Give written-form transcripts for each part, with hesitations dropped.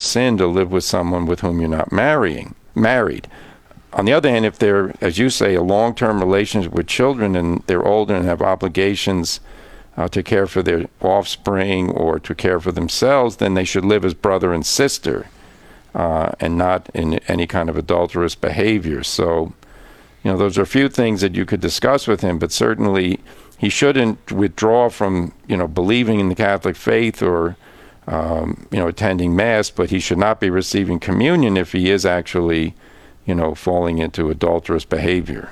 sin to live with someone with whom you're not married. On the other hand, if they're, as you say, a long-term relationship with children and they're older and have obligations to care for their offspring or to care for themselves, then they should live as brother and sister and not in any kind of adulterous behavior. So, those are a few things that you could discuss with him, but certainly he shouldn't withdraw from, believing in the Catholic faith or, attending Mass, but he should not be receiving communion if he is actually, falling into adulterous behavior.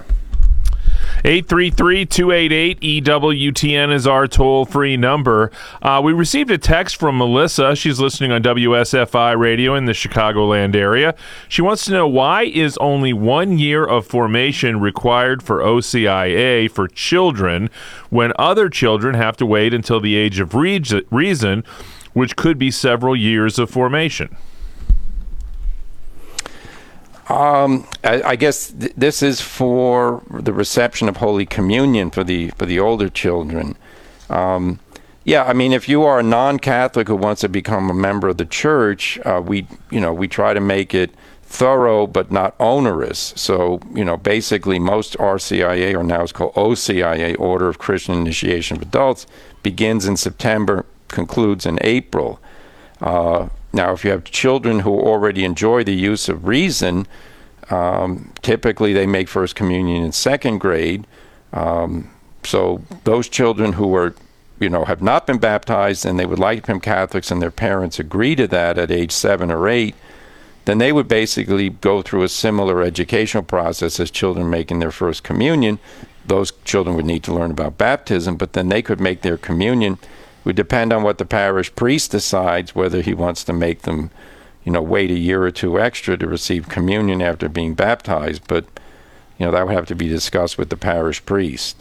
833-288-EWTN is our toll-free number. We received a text from Melissa. She's listening on WSFI radio in the Chicagoland area. She wants to know, why is only 1 year of formation required for OCIA for children when other children have to wait until the age of reason, which could be several years of formation? I guess this is for the reception of Holy Communion for the older children. If you are a non-Catholic who wants to become a member of the church, we try to make it thorough but not onerous. So, basically most RCIA, or now it's called OCIA, Order of Christian Initiation of Adults, begins in September, concludes in April. Now, if you have children who already enjoy the use of reason, typically they make First Communion in second grade. So those children who are, have not been baptized and they would like to become Catholics and their parents agree to that at age 7 or 8, then they would basically go through a similar educational process as children making their First Communion. Those children would need to learn about baptism, but then they could make their communion. Would depend on what the parish priest decides, whether he wants to make them, wait a year or two extra to receive communion after being baptized. But, that would have to be discussed with the parish priest.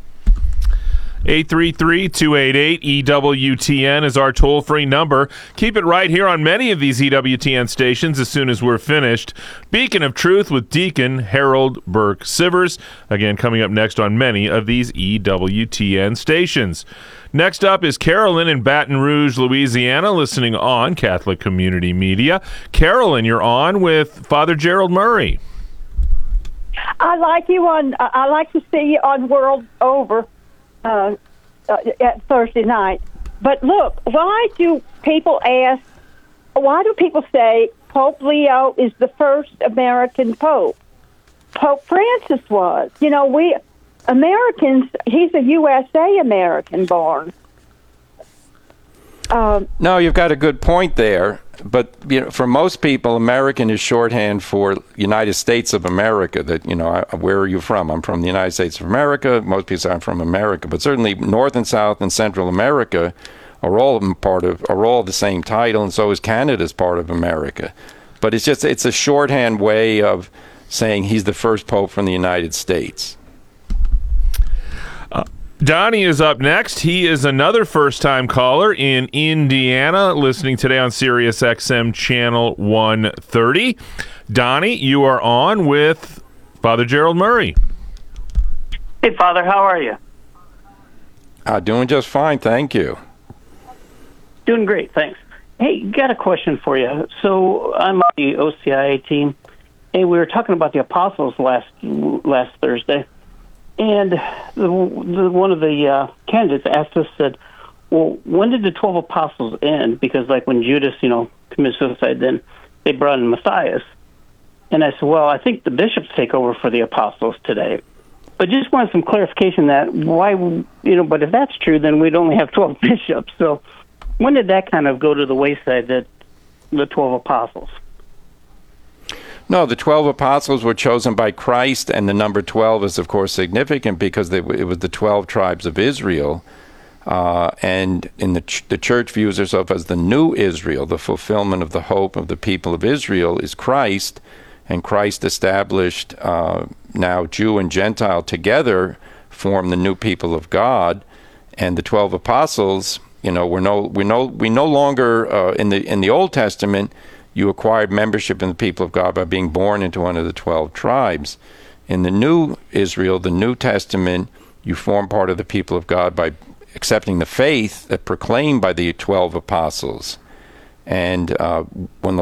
833-288-EWTN is our toll-free number. Keep it right here on many of these EWTN stations as soon as we're finished. Beacon of Truth with Deacon Harold Burke Sivers. Again, coming up next on many of these EWTN stations. Next up is Carolyn in Baton Rouge, Louisiana, listening on Catholic Community Media. Carolyn, you're on with Father Gerald Murray. I like to see you on World Over at Thursday night. But look, why do people say Pope Leo is the first American Pope? Pope Francis was. We Americans, he's a USA American born. No, you've got a good point there. But for most people, American is shorthand for United States of America. That where are you from? I'm from the United States of America. Most people say I'm from America, but certainly North and South and Central America are all the same title, and so is Canada's part of America. But it's a shorthand way of saying he's the first pope from the United States. Donnie is up next. He is another first-time caller in Indiana, listening today on Sirius XM Channel 130. Donnie, you are on with Father Gerald Murray. Hey, Father, how are you? Doing just fine, thank you. Doing great, thanks. Hey, got a question for you. So I'm on the OCIA team, and we were talking about the apostles last Thursday. And one of the candidates asked us, said, well, when did the 12 apostles end? Because when Judas, committed suicide, then they brought in Matthias. And I said, well, I think the bishops take over for the apostles today. But just wanted some clarification that why, but if that's true, then we'd only have 12 bishops. So when did that kind of go to the wayside, that the 12 apostles? No, the 12 apostles were chosen by Christ, and the number 12 is, of course, significant because it was the 12 tribes of Israel. And in the church views herself as the new Israel. The fulfillment of the hope of the people of Israel is Christ, and Christ established now Jew and Gentile together form the new people of God. And the 12 apostles, we no longer in the Old Testament, you acquired membership in the people of God by being born into one of the 12 tribes. In the new Israel, the New Testament, you form part of the people of God by accepting the faith that proclaimed by the 12 apostles. And when the